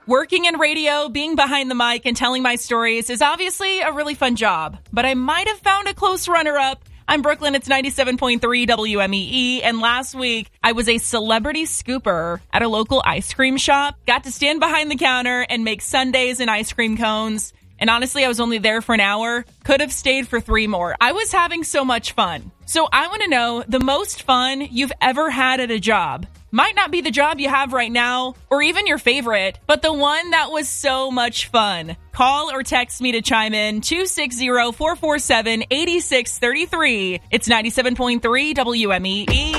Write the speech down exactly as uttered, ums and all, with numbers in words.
Working in radio, being behind the mic, and telling my stories is obviously a really fun job, but I might have found a close runner-up. I'm Brooklyn, it's ninety-seven point three W M E E, and last week I was a celebrity scooper at a local ice cream shop. Got to stand behind the counter and make sundaes and ice cream cones. And honestly, I was only there for an hour. Could have stayed for three more. I was having so much fun. So I want to know the most fun you've ever had at a job. Might not be the job you have right now or even your favorite, but the one that was so much fun. Call or text me to chime in two six zero, four four seven, eight six three three. It's ninety-seven point three W M E E.